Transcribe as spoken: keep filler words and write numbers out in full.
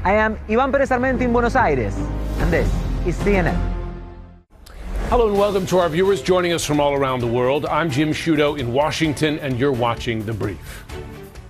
I am Ivan Perez Armenti in Buenos Aires, and this is C N N. Hello and welcome to our viewers joining us from all around the world. I'm Jim Sciutto in Washington, and you're watching The Brief.